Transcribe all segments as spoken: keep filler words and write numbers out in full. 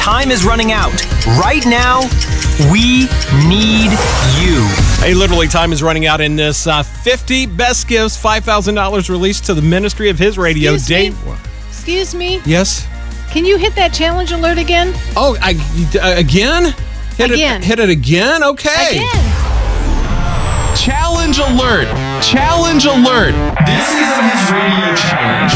time is running out. Right now, we need you. Hey, literally, time is running out in this uh, fifty Best Gifts, five thousand dollars released to the ministry of His Radio. Excuse Dave, me? Excuse me? Yes? Can you hit that challenge alert again? Oh, I, uh, again? Hit Again. It, hit it again? Okay. Again. Challenge alert! Challenge alert! This is a His Radio challenge.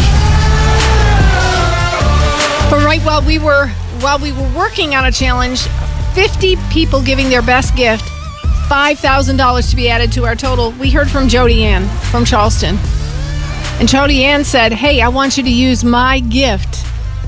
But right while we were while we were working on a challenge, fifty people giving their best gift, five thousand dollars to be added to our total. We heard from Jody Ann from Charleston. And Jody Ann said, hey, I want you to use my gift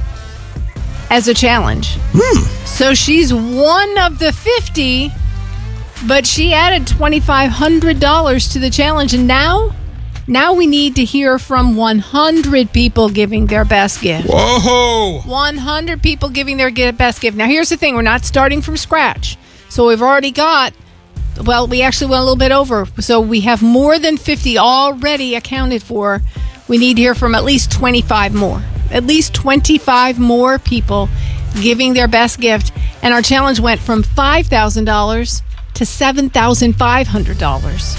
as a challenge. Hmm. So she's one of the fifty, but she added twenty-five hundred dollars to the challenge. And now, now we need to hear from one hundred people giving their best gift. Whoa! one hundred people giving their gi- best gift. Now, here's the thing. We're not starting from scratch. So we've already got, well, we actually went a little bit over. So we have more than fifty already accounted for. We need to hear from at least twenty-five more. At least twenty-five more people giving their best gift. And our challenge went from five thousand dollars to seven thousand five hundred dollars.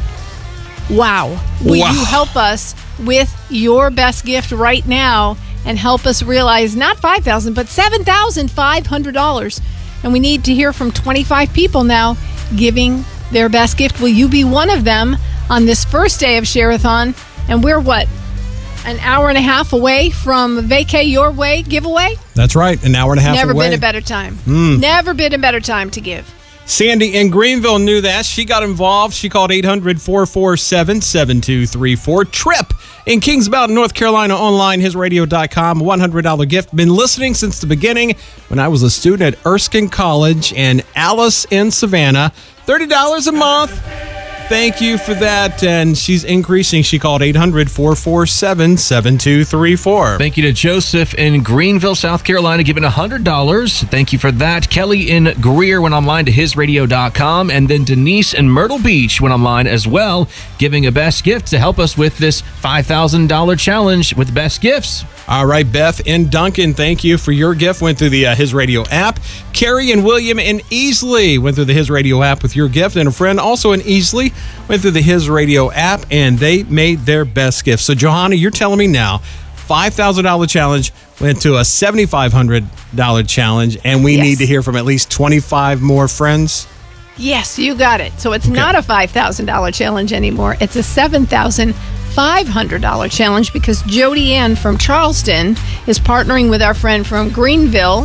Wow. Will Wow. you help us with your best gift right now and help us realize not five thousand dollars, but seven thousand five hundred dollars? And we need to hear from twenty-five people now giving their best gift. Will you be one of them on this first day of Share-a-thon? And we're what? An hour and a half away from Vacay Your Way giveaway? That's right, an hour and a half Never away. been a better time. Mm. Never been a better time to give. Sandy in Greenville knew that. She got involved. She called eight hundred, four four seven, seven two three four. Trip in Kings Mountain, North Carolina, online, his radio dot com, one hundred dollars gift. Been listening since the beginning when I was a student at Erskine College, and Alice in Savannah, thirty dollars a month. Thank you for that. And she's increasing. She called eight hundred, four four seven, seven two three four. Thank you to Joseph in Greenville, South Carolina, giving one hundred dollars. Thank you for that. Kelly in Greer went online to his radio dot com. And then Denise in Myrtle Beach went online as well, giving a best gift to help us with this five thousand dollars challenge with best gifts. All right, Beth in Duncan, thank you for your gift. Went through the uh, His Radio app. Carrie and William in Easley went through the His Radio app with your gift. And a friend also in Easley went through the His Radio app, and they made their best gift. So, Johanna, you're telling me now, five thousand dollars challenge went to a seven thousand five hundred dollars challenge, and we Yes. need to hear from at least twenty-five more friends? Yes, you got it. So it's not a five thousand dollars challenge anymore. It's a seven thousand five hundred dollars challenge because Jody Ann from Charleston is partnering with our friend from Greenville,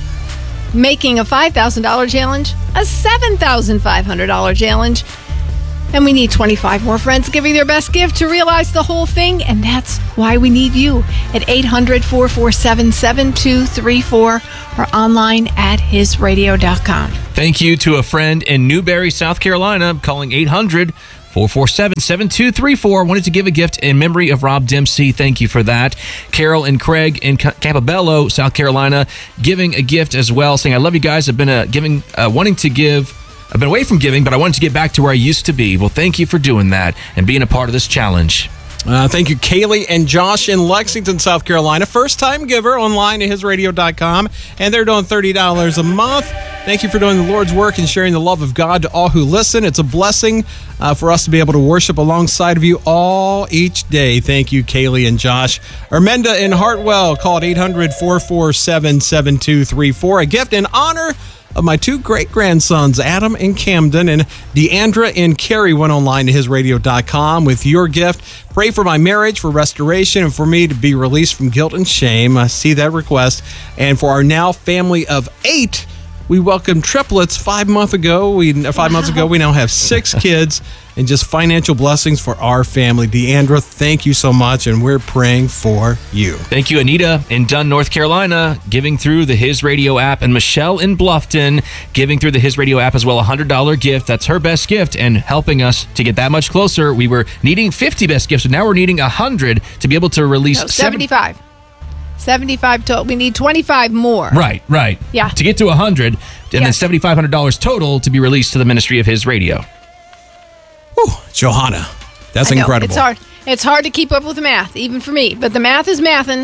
making a five thousand dollars challenge a seven thousand five hundred dollars challenge. And we need twenty-five more friends giving their best gift to realize the whole thing. And that's why we need you at eight hundred, four four seven, seven two three four or online at his radio dot com. Thank you to a friend in Newberry, South Carolina, calling eight hundred, four four seven, seven two three four. Wanted to give a gift in memory of Rob Dempsey. Thank you for that. Carol and Craig in Campobello, South Carolina, giving a gift as well, saying, I love you guys. I've been uh, giving, uh, wanting to give. I've been away from giving, but I wanted to get back to where I used to be. Well, thank you for doing that and being a part of this challenge. Uh, thank you, Kaylee and Josh in Lexington, South Carolina. First-time giver online at his radio dot com, and they're doing thirty dollars a month. Thank you for doing the Lord's work and sharing the love of God to all who listen. It's a blessing uh, for us to be able to worship alongside of you all each day. Thank you, Kaylee and Josh. Armenda in Hartwell called eight hundred, four four seven, seven two three four. A gift in honor of my two great-grandsons, Adam and Camden, and Deandra and Carrie went online to his radio dot com with your gift. Pray for my marriage, for restoration, and for me to be released from guilt and shame. I see that request. And for our now family of eight, we welcomed triplets five months ago. We five months ago, we now have six kids, and just financial blessings for our family. Deandra, thank you so much, and we're praying for you. Thank you, Anita in Dunn, North Carolina, giving through the His Radio app, and Michelle in Bluffton, giving through the His Radio app as well, a one hundred dollars gift. That's her best gift, and helping us to get that much closer. We were needing fifty best gifts, so now we're needing one hundred to be able to release No, seventy-five. seventy-five total. We need twenty-five more. Right, right. Yeah. To get to one hundred, and then Yes. seven thousand five hundred dollars total to be released to the ministry of His Radio. Whew, Johanna, that's I know, incredible. It's hard. It's hard to keep up with the math, even for me. But the math is mathin',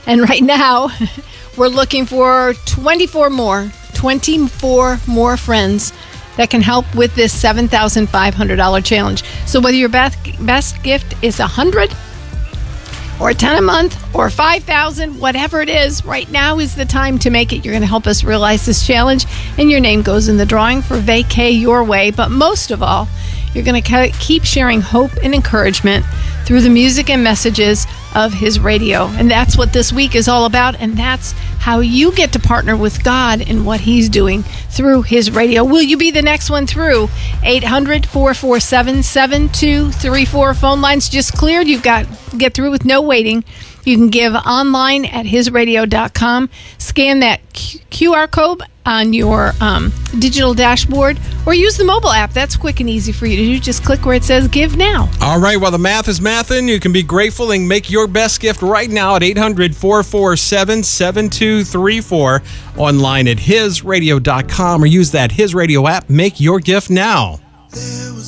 And right now, we're looking for twenty-four more, twenty-four more friends that can help with this seven thousand five hundred dollars challenge. So whether your best, best gift is one hundred dollars or ten a month or five thousand, whatever it is, right now is the time to make it. You're going to help us realize this challenge, and your name goes in the drawing for Vacay Your Way. But most of all, you're going to keep sharing hope and encouragement through the music and messages of his radio. And that's what this week is all about, and that's how you get to partner with God in what he's doing through his radio. Will you be the next one through? eight hundred, four four seven, seven two three four. Phone lines just cleared. You've got to get through with no waiting. You can give online at his radio dot com. Scan that Q R code on your um, digital dashboard, or use the mobile app. That's quick and easy for you to do. Just click where it says Give Now. All right, while the math is mathin', you can be grateful and make your best gift right now at eight hundred, four four seven, seven two three four, online at his radio dot com, or use that His Radio app. Make your gift now.